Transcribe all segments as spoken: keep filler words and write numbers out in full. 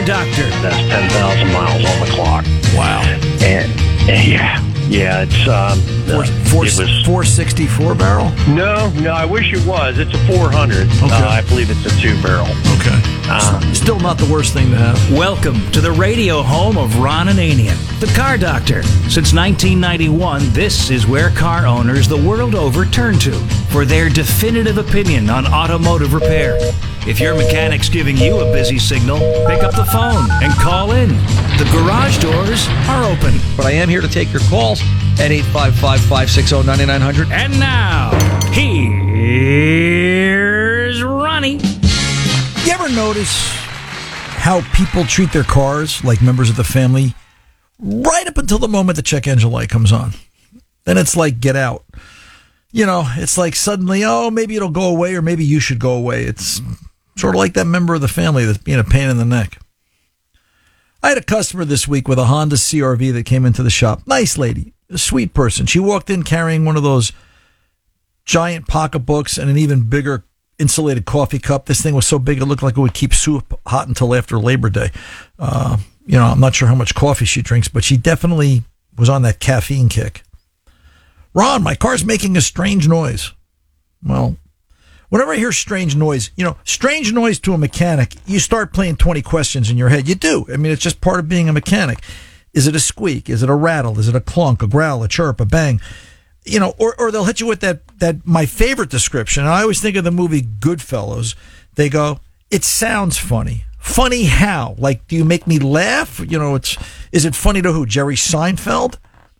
Doctor. That's ten thousand miles on the clock. Wow. And, and yeah, yeah, it's um, Four, uh, four, it was four sixty-four barrel? no, no. I wish it was. It's a four hundred. Okay. Uh, I believe it's a two barrel. Okay. Uh, Still not the worst thing to have. Welcome to the radio home of Ron Ananian, the Car Doctor. Since nineteen ninety-one, this is where car owners the world over turn to for their definitive opinion on automotive repair. If your mechanic's giving you a busy signal, pick up the phone and call in. The garage doors are open. But I am here to take your calls at eight five five, five six zero, nine nine zero zero. And now, here's Ronnie. You ever notice how people treat their cars like members of the family right up until the moment the check engine light comes on? Then it's like, get out. You know, it's like suddenly, oh, maybe it'll go away or maybe you should go away. It's sort of like that member of the family that's being a pain in the neck. I had a customer this week with a Honda C R V that came into the shop. Nice lady, a sweet person. She walked in carrying one of those giant pocketbooks and an even bigger insulated coffee cup. This thing was so big it looked like it would keep soup hot until after Labor Day. Uh, you know, I'm not sure how much coffee she drinks, but she definitely was on that caffeine kick. Ron, my car's making a strange noise. Well, whenever I hear strange noise, you know, strange noise to a mechanic, you start playing twenty questions in your head. You do. I mean, it's just part of being a mechanic. Is it a squeak? Is it a rattle? Is it a clunk, a growl, a chirp, a bang? You know, or, or they'll hit you with that, that, my favorite description. I always think of the movie Goodfellas. They go, it sounds funny. Funny how? Like, do you make me laugh? You know, it's, is it funny to who? Jerry Seinfeld?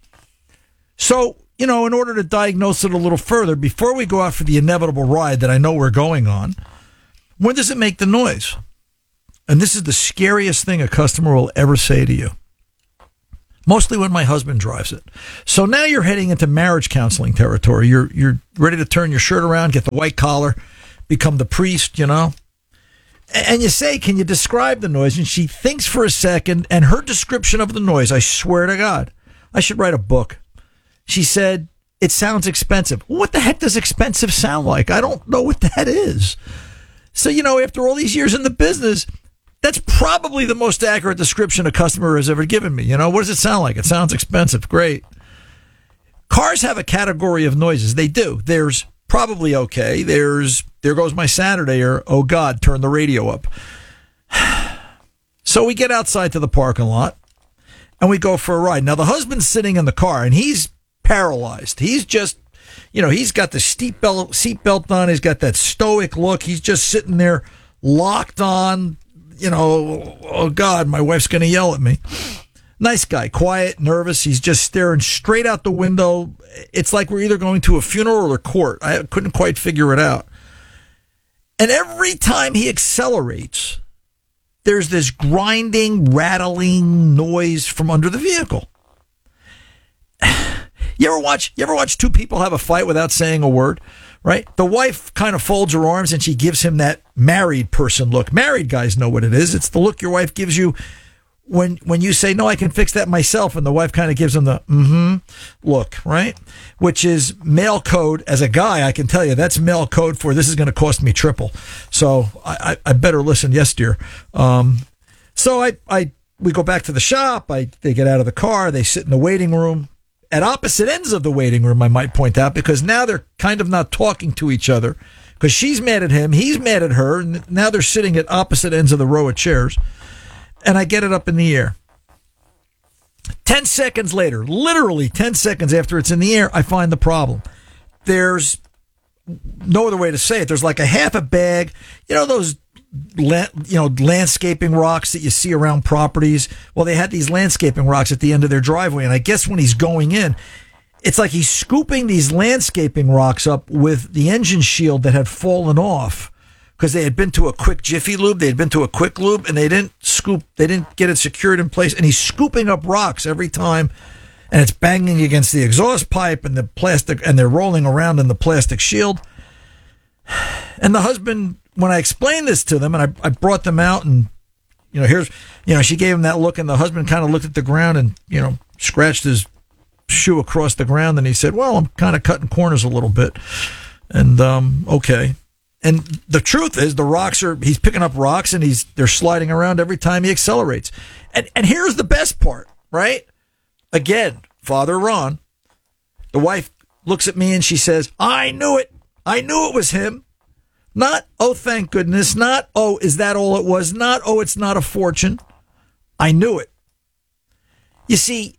So, you know, in order to diagnose it a little further, before we go out for the inevitable ride that I know we're going on, when does it make the noise? And this is the scariest thing a customer will ever say to you. Mostly when my husband drives it. So now you're heading into marriage counseling territory. You're you're ready to turn your shirt around, get the white collar, become the priest, you know. And you say, can you describe the noise? And she thinks for a second, and her description of the noise, I swear to God, I should write a book. She said, it sounds expensive. What the heck does expensive sound like? I don't know what that is. So, you know, after all these years in the business, that's probably the most accurate description a customer has ever given me. You know, what does it sound like? It sounds expensive. Great. Cars have a category of noises. They do. There's probably okay. There's, there goes my Saturday, or, oh God, turn the radio up. So we get outside to the parking lot and we go for a ride. Now, the husband's sitting in the car and he's paralyzed. He's just, you know, he's got the seat belt, seat belt on. He's got that stoic look. He's just sitting there locked on. You know, oh God, my wife's going to yell at me. Nice guy, quiet, nervous. He's just staring straight out the window. It's like we're either going to a funeral or court. I couldn't quite figure it out. And every time he accelerates, there's this grinding, rattling noise from under the vehicle. You ever watch, you ever watch two people have a fight without saying a word? Right? The wife kind of folds her arms and she gives him that married person look. Married guys know what it is. It's the look your wife gives you when when you say, no, I can fix that myself. And the wife kind of gives him the mm-hmm look, right? Which is male code. As a guy, I can tell you that's male code for this is going to cost me triple. So I, I, I better listen. Yes, dear. Um, so I, I we go back to the shop. I They get out of the car. They sit in the waiting room. At opposite ends of the waiting room, I might point out, because now they're kind of not talking to each other because she's mad at him, he's mad at her, and now they're sitting at opposite ends of the row of chairs. And I get it up in the air. Ten seconds later, literally ten seconds after it's in the air, I find the problem. There's no other way to say it. There's like a half a bag, you know, those La- you know, landscaping rocks that you see around properties. Well, they had these landscaping rocks at the end of their driveway. And I guess when he's going in, it's like he's scooping these landscaping rocks up with the engine shield that had fallen off because they had been to a quick Jiffy Lube. They had been to a quick lube and they didn't scoop, they didn't get it secured in place. And he's scooping up rocks every time. And it's banging against the exhaust pipe and the plastic, and they're rolling around in the plastic shield. And the husband, when I explained this to them, and I, I brought them out, and, you know, here's, you know, she gave him that look, and the husband kind of looked at the ground and, you know, scratched his shoe across the ground, and he said, well, I'm kind of cutting corners a little bit. And, um, okay. And the truth is, the rocks are, he's picking up rocks and he's, they're sliding around every time he accelerates. And, and here's the best part, right? Again, Father Ron, the wife looks at me and she says, I knew it. I knew it was him. Not, oh, thank goodness. Not, oh, is that all it was? Not, oh, it's not a fortune. I knew it. You see,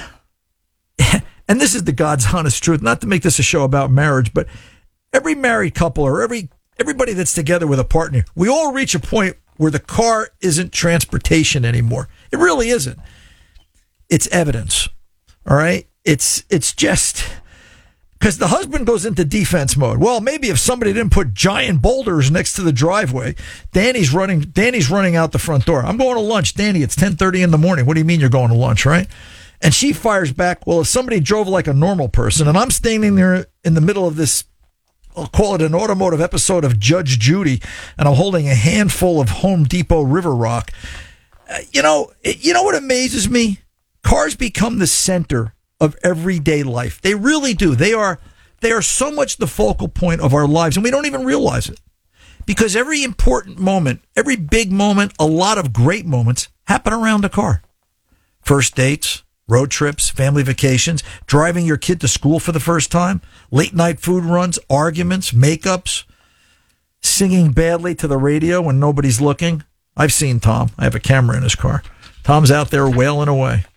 and this is the God's honest truth, not to make this a show about marriage, but every married couple or every everybody that's together with a partner, we all reach a point where the car isn't transportation anymore. It really isn't. It's evidence. All right? It's it's just because the husband goes into defense mode. Well, maybe if somebody didn't put giant boulders next to the driveway, Danny's running Danny's running out the front door. I'm going to lunch. Danny, it's ten thirty in the morning. What do you mean you're going to lunch, right? And she fires back, well, if somebody drove like a normal person and I'm standing there in the middle of this, I'll call it an automotive episode of Judge Judy, and I'm holding a handful of Home Depot River Rock. Uh, you know, it, you know what amazes me? Cars become the center of everyday life. They really do. They are, they are so much the focal point of our lives, and we don't even realize it. Because every important moment, every big moment, a lot of great moments happen around a car. First dates, road trips, family vacations, driving your kid to school for the first time, late night food runs, arguments, makeups, singing badly to the radio when nobody's looking. I've seen Tom. I have a camera in his car. Tom's out there wailing away.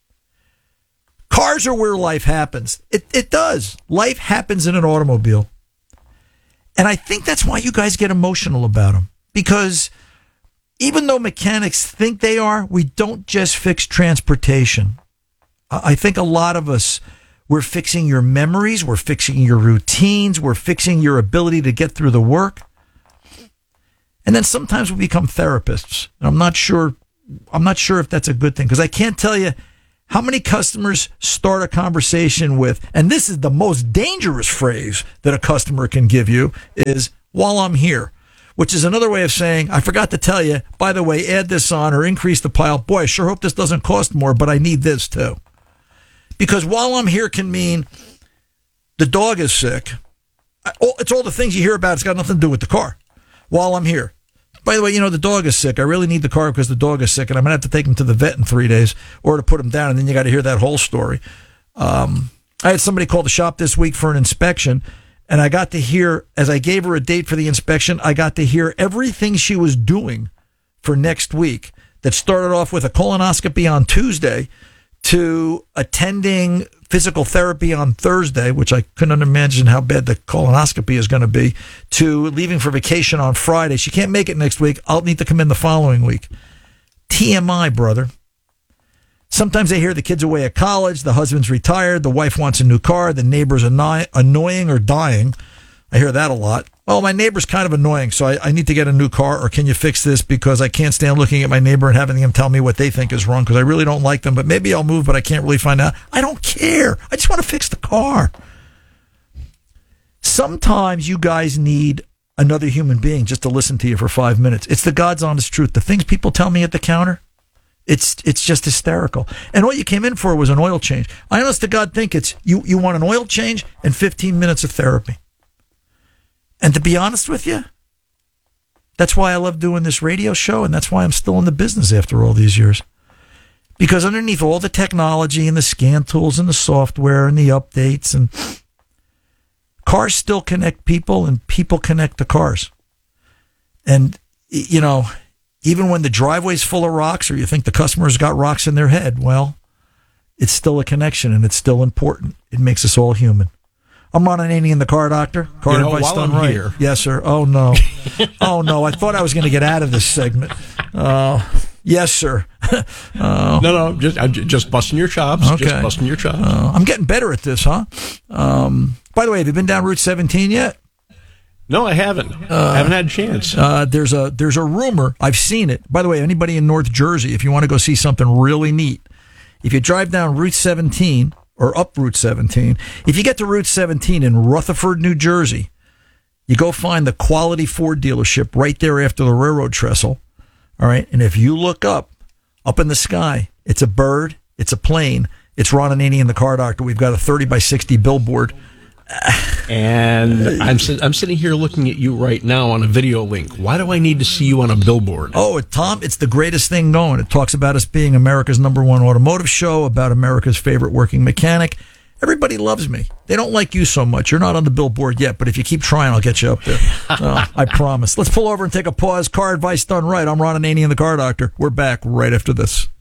Cars are where life happens. It it does. Life happens in an automobile. And I think that's why you guys get emotional about them. Because even though mechanics think they are, we don't just fix transportation. I think a lot of us, we're fixing your memories, we're fixing your routines, we're fixing your ability to get through the work. And then sometimes we become therapists. And I'm not sure, I'm not sure if that's a good thing, because I can't tell you how many customers start a conversation with, and this is the most dangerous phrase that a customer can give you, is, while I'm here. Which is another way of saying, I forgot to tell you, by the way, add this on or increase the pile. Boy, I sure hope this doesn't cost more, but I need this too. Because while I'm here can mean the dog is sick. It's all the things you hear about. It's got nothing to do with the car. While I'm here. By the way, you know, the dog is sick. I really need the car because the dog is sick, and I'm going to have to take him to the vet in three days or to put him down, and then you got to hear that whole story. Um, I had somebody call the shop this week for an inspection, and I got to hear, as I gave her a date for the inspection, I got to hear everything she was doing for next week that started off with a colonoscopy on Tuesday to attending physical therapy on Thursday, which I couldn't imagine how bad the colonoscopy is going to be, to leaving for vacation on Friday. She can't make it next week. I'll need to come in the following week. T M I, brother. Sometimes I hear the kids away at college, the husband's retired, the wife wants a new car, the neighbor's anno- annoying or dying. I hear that a lot. Oh, my neighbor's kind of annoying, so I, I need to get a new car, or can you fix this because I can't stand looking at my neighbor and having them tell me what they think is wrong because I really don't like them, but maybe I'll move, but I can't really find out. I don't care. I just want to fix the car. Sometimes you guys need another human being just to listen to you for five minutes. It's the God's honest truth. The things people tell me at the counter, it's it's just hysterical. And all you came in for was an oil change. I honest to God think it's you, you want an oil change and fifteen minutes of therapy. And to be honest with you, that's why I love doing this radio show, and that's why I'm still in the business after all these years. Because underneath all the technology and the scan tools and the software and the updates, and cars still connect people, and people connect the cars. And, you know, even when the driveway's full of rocks, or you think the customer's got rocks in their head, well, it's still a connection, and it's still important. It makes us all human. I'm Ron Ananian, the car doctor. Car you know, advice while done I'm right. here. Yes, sir. Oh, no. Oh, no. I thought I was going to get out of this segment. Uh, yes, sir. uh, No, no, just I'm j- just busting your chops. Okay. Just busting your chops. Uh, I'm getting better at this, huh? Um, by the way, have you been down Route seventeen yet? No, I haven't. Uh, I haven't had a chance. Uh, there's a there's a rumor. I've seen it. By the way, anybody in North Jersey, if you want to go see something really neat, if you drive down Route seventeen or up Route seventeen, if you get to Route seventeen in Rutherford, New Jersey, you go find the Quality Ford dealership right there after the railroad trestle. All right, and if you look up, up in the sky, it's a bird, it's a plane, it's Ron Ananian, the car doctor. We've got a thirty by sixty billboard And I'm si- I'm sitting here looking at you right now on a video link. Why do I need to see you on a billboard? Oh, Tom, it's the greatest thing going. It talks about us being America's number one automotive show, about America's favorite working mechanic. Everybody loves me. They don't like you so much. You're not on the billboard yet, but if you keep trying, I'll get you up there. Uh, I promise. Let's pull over and take a pause. Car advice done right. I'm Ron Ananian, the Car Doctor. We're back right after this.